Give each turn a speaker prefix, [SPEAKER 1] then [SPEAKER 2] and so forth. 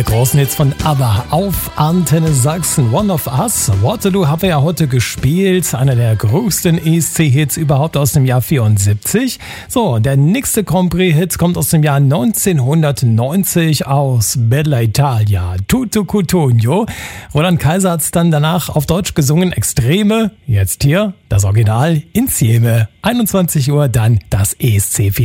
[SPEAKER 1] Großen Hits von ABBA auf Antenne Sachsen. One of Us. Waterloo haben wir ja heute gespielt. Einer der größten ESC-Hits überhaupt aus dem Jahr 74. So, der nächste Grand Prix-Hit kommt aus dem Jahr 1990 aus Bella Italia. Tutto Cutugno. Roland Kaiser hat es dann danach auf Deutsch gesungen. Extreme. Jetzt hier das Original Insieme. 21 Uhr dann das ESC-Finale.